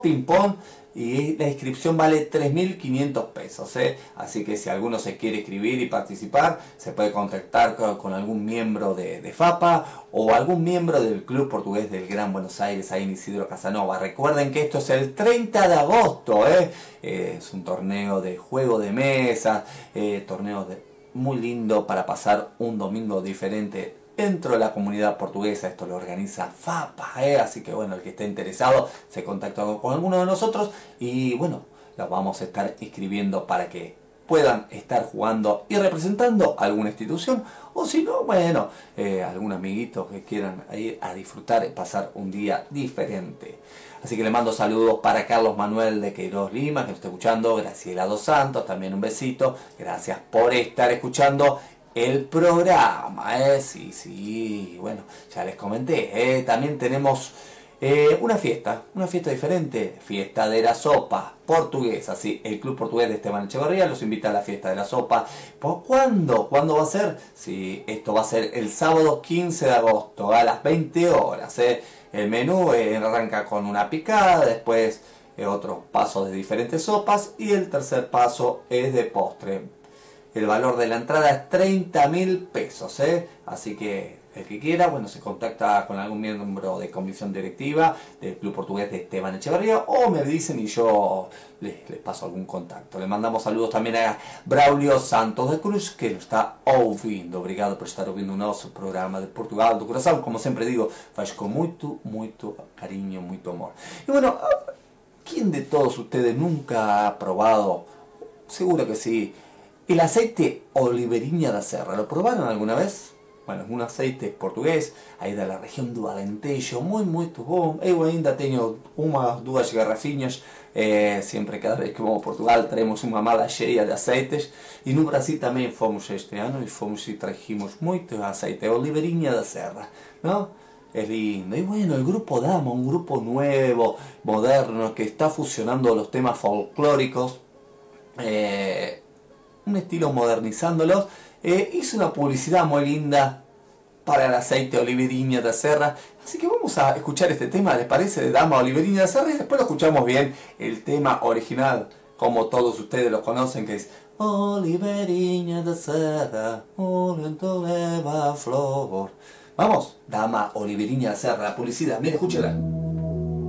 ping pong, y la inscripción vale 3.500 pesos, ¿eh? Así que si alguno se quiere inscribir y participar, se puede contactar con algún miembro de FAPA o algún miembro del Club Portugués del Gran Buenos Aires, ahí en Isidro Casanova. Recuerden que esto es el 30 de agosto, ¿eh? Es un torneo de juego de mesa, muy lindo para pasar un domingo diferente dentro de la comunidad portuguesa. Esto lo organiza FAPA, así que bueno, el que esté interesado se contacta con alguno de nosotros y bueno, los vamos a estar inscribiendo para que puedan estar jugando y representando a alguna institución, o si no, bueno, algún amiguito que quieran ir a disfrutar y pasar un día diferente. Así que le mando saludos para Carlos Manuel de Queiroz Lima, que nos está escuchando, Graciela Dos Santos, también un besito, gracias por estar escuchando el programa, sí, bueno, ya les comenté, también tenemos una fiesta diferente, fiesta de la sopa portuguesa, sí, el Club Portugués de Esteban Echeverría los invita a la fiesta de la sopa. ¿Por cuándo? ¿Cuándo va a ser? Sí, esto va a ser el sábado 15 de agosto a las 20 horas, El menú arranca con una picada, después otros pasos de diferentes sopas y el tercer paso es de postre. El valor de la entrada es 30.000 pesos, Así que el que quiera, bueno, se contacta con algún miembro de comisión directiva del Club Portugués de Esteban Echeverría o me dicen y yo les paso algún contacto. Le mandamos saludos también a Braulio Santos de Cruz, que lo está ouvindo. Obrigado por estar ouvindo o nosso programa de Portugal do Coração. Como sempre digo, faz con muito cariño, muito amor. Y bueno, ¿quién de todos ustedes nunca ha probado? Seguro que sí. El aceite Oliveirinha da Serra, ¿lo probaron alguna vez? Bueno, es un aceite portugués, aí da región do Alentejo, muito bom. Eu ainda tenho duas garrafinhas, sempre cada vez que vamos a Portugal traemos uma mala cheia de aceites. E no Brasil também fomos este ano e trajimos muito aceite Oliveirinha da Serra, ¿no? Es lindo. Y bueno, el grupo Dama, un grupo nuevo, moderno, que está fusionando los temas folclóricos, un estilo modernizándolos, hizo una publicidad muy linda para el aceite Oliveirinha da Serra. Así que vamos a escuchar este tema, ¿les parece? De Dama Oliveirinha da Serra, y después lo escuchamos bien el tema original, como todos ustedes lo conocen, que es Oliveirinha da Serra, o lento leva flor. Vamos, Dama Oliveirinha da Serra, la publicidad, miren, escúchenla.